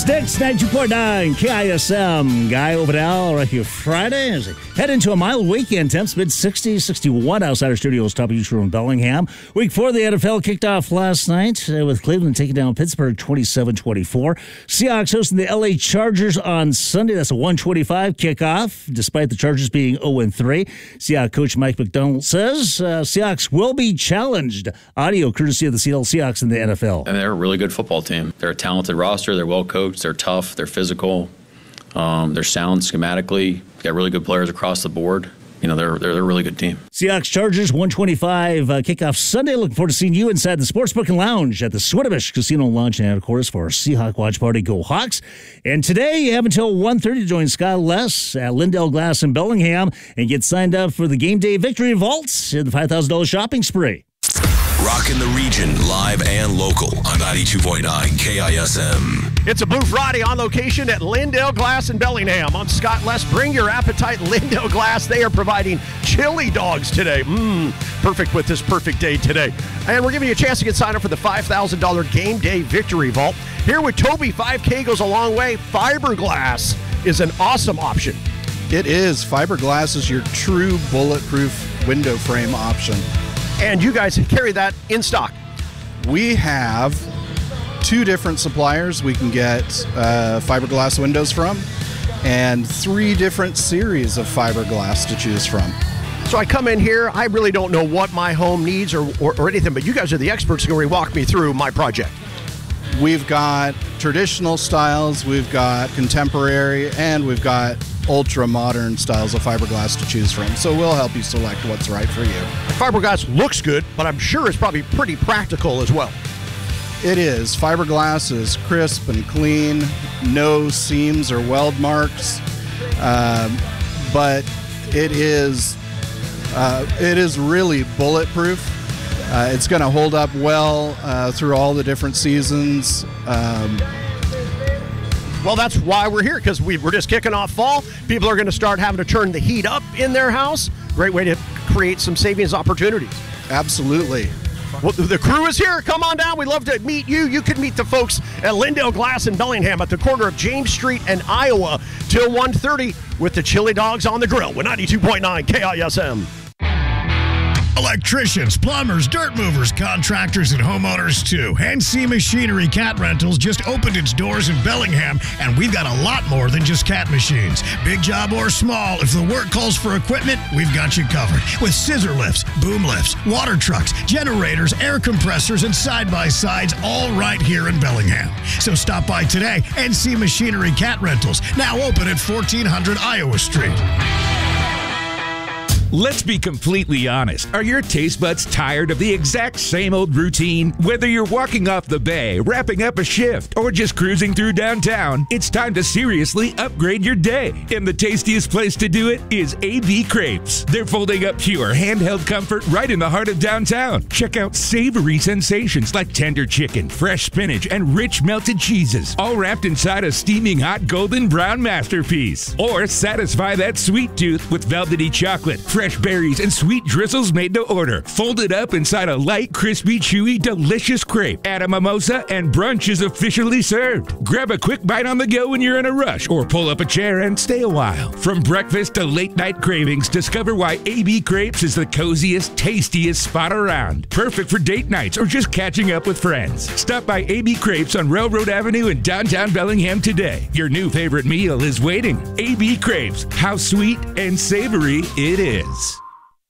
Sticks, 92.9 KISM. Guy Ovidal right here Friday as we head into a mild weekend. Temps mid-60s, 61 outside our studios, top of East in Bellingham. Week 4 of the NFL kicked off last night with Cleveland taking down Pittsburgh 27-24. Seahawks hosting the LA Chargers on Sunday. That's a 1:25 kickoff, despite the Chargers being 0-3. Seahawks coach Mike McDonald says Seahawks will be challenged. Audio courtesy of the Seattle Seahawks in the NFL. And they're a really good football team. They're a talented roster. They're well coached. They're tough. They're physical. They're sound schematically. Got really good players across the board. You know, they're a really good team. Seahawks Chargers 1:25 kickoff Sunday. Looking forward to seeing you inside the Sportsbook and Lounge at the Swinomish Casino Lounge and, of course, for our Seahawk Watch Party. Go Hawks. And today you have until 1:30 to join Scott Less at Lindell Glass in Bellingham and get signed up for the Game Day Victory Vaults in the $5,000 shopping spree. Rockin' the region, live and local on 92.9 KISM. It's a Blue Friday on location at Lindell Glass in Bellingham. I'm Scott Less. Bring your appetite. Lindell Glass, they are providing chili dogs today. Perfect with this perfect day today. And we're giving you a chance to get signed up for the $5,000 Game Day Victory Vault. Here with Toby, 5K goes a long way. Fiberglass is an awesome option. It is. Fiberglass is your true bulletproof window frame option. And you guys carry that in stock. We have 2 different suppliers we can get fiberglass windows from and 3 different series of fiberglass to choose from. So I come in here, I really don't know what my home needs or anything, but you guys are the experts who can walk me through my project. We've got traditional styles, we've got contemporary, and we've got ultra-modern styles of fiberglass to choose from. So we'll help you select what's right for you. Fiberglass looks good, but I'm sure it's probably pretty practical as well. It is. Fiberglass is crisp and clean, no seams or weld marks, but it is really bulletproof. It's going to hold up well through all the different seasons. Well, that's why we're here, because we're just kicking off fall. People are going to start having to turn the heat up in their house. Great way to create some savings opportunities. Absolutely. Well, the crew is here. Come on down. We'd love to meet you. You can meet the folks at Lindell Glass in Bellingham at the corner of James Street and Iowa till 1:30 with the chili dogs on the grill with 92.9 KISM. Electricians, plumbers, dirt movers, contractors, and homeowners too. NC Machinery Cat Rentals just opened its doors in Bellingham, and we've got a lot more than just cat machines. Big job or small, if the work calls for equipment, we've got you covered. With scissor lifts, boom lifts, water trucks, generators, air compressors, and side-by-sides, all right here in Bellingham. So stop by today. NC Machinery Cat Rentals, now open at 1400 Iowa Street. Let's be completely honest. Are your taste buds tired of the exact same old routine? Whether you're walking off the bay, wrapping up a shift, or just cruising through downtown, it's time to seriously upgrade your day. And the tastiest place to do it is AB Crepes. They're folding up pure handheld comfort right in the heart of downtown. Check out savory sensations like tender chicken, fresh spinach, and rich melted cheeses, all wrapped inside a steaming hot golden brown masterpiece. Or satisfy that sweet tooth with velvety chocolate, fresh berries, and sweet drizzles made to order. Folded up inside a light, crispy, chewy, delicious crepe. Add a mimosa and brunch is officially served. Grab a quick bite on the go when you're in a rush, or pull up a chair and stay a while. From breakfast to late night cravings, discover why AB Crepes is the coziest, tastiest spot around. Perfect for date nights or just catching up with friends. Stop by AB Crepes on Railroad Avenue in downtown Bellingham today. Your new favorite meal is waiting. AB Crepes, how sweet and savory it is.